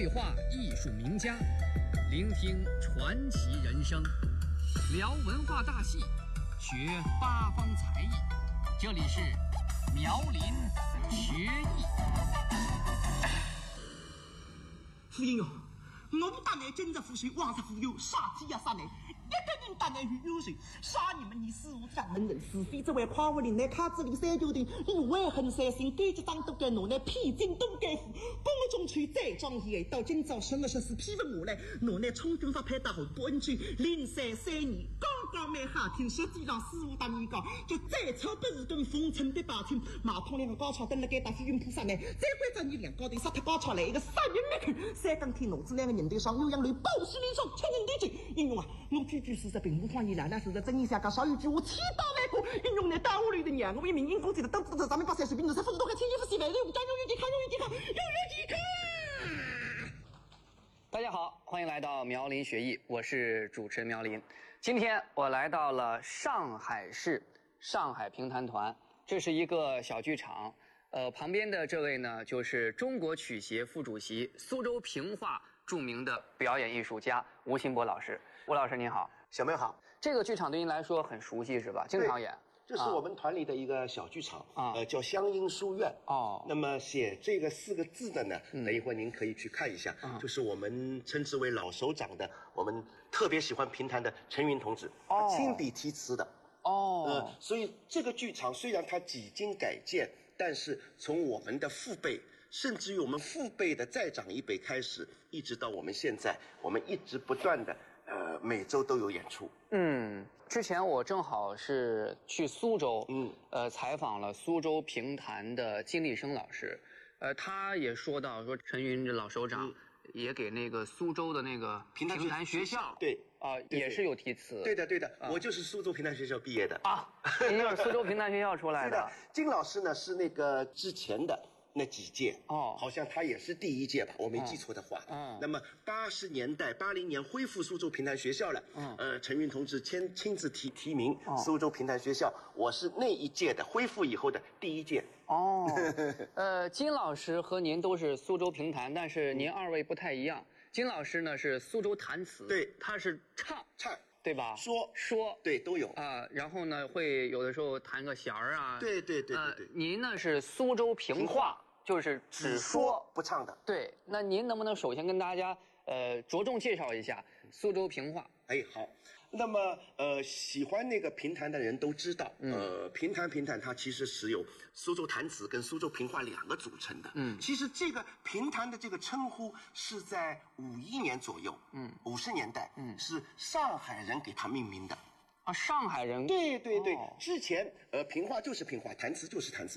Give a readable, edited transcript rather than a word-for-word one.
对话艺术名家，聆听传奇人生，聊文化大戏，学八方才艺。这里是苗林学艺。 夫人哟，我不打来今日覆水，往日忽悠，杀鸡呀杀人，一个人打来与有谁？杀你们！你事无掌门人是非，这位夸我林来卡子里三九的，你为恨三心，该结账都该拿来披荆都该负，帮我中吹再装义到今朝16时批问我来，拿来冲军法派大后不恩君0332年，刚刚买夏天，实际上事无大米讲，就再丑不是顿风尘的白天，马桶两个高潮灯了该打飞云菩萨呢，再关着你两高头杀他高潮来一个杀人没看，三更天脑子两个人头上有样类暴尸离上，千人对决。应用啊，我句句事实并无谎言啦，那是在真意下讲少一句我千刀万剐。应用呢，大屋里的娘，我一名因公子的，当咱们把三水平的才不是多看千衣服洗白，用家用于抵抗，用于抵抗，用于抵抗。 大家好，欢迎来到苗林学艺，我是主持人苗林。今天我来到了上海市上海评弹团，这是一个小剧场。旁边的这位呢，就是中国曲协副主席、苏州评话著名的表演艺术家吴新博老师。吴老师您好。 小妹好。 这个剧场对您来说很熟悉是吧？经常演。 这是我们团里的一个小剧场叫湘音书院。那么写这个4个字的呢，等一会儿您可以去看一下，就是我们称之为老首长的，我们特别喜欢评弹的陈云同志，他亲笔题词的。所以这个剧场虽然它几经改建，但是从我们的父辈，甚至于我们父辈的再长一辈开始，一直到我们现在，我们一直不断的每周都有演出。 之前我正好是去苏州，采访了苏州评弹的金立生老师，他也说到说陈云这老首长也给那个苏州的那个评弹学校， 对也是有题词。 对的，我就是苏州评弹学校毕业的啊， 您就是苏州评弹学校出来的。 是的，金老师呢是那个之前的那几届好像他也是第1届吧，我没记错的话。那么80年代80年恢复苏州评弹学校了，陈云同志亲自提名苏州评弹学校，我是那一届的恢复以后的第1届。 金老师和您都是苏州评弹，但是您二位不太一样。金老师呢是苏州弹词， 对， 他是唱，对吧？说， 对，都有然后呢，会有的时候弹个弦儿啊。 对。 您呢是苏州评话，就是只说不唱的。 对，那您能不能首先跟大家着重介绍一下苏州评话？ 好。那么喜欢那个评弹的人都知道，评弹它其实是由苏州弹词跟苏州评话2个组成的。其实这个评弹的这个称呼是在51年左右，50年代，是上海人给它命名的。 上海人。 对，之前评话就是评话，弹词就是弹词，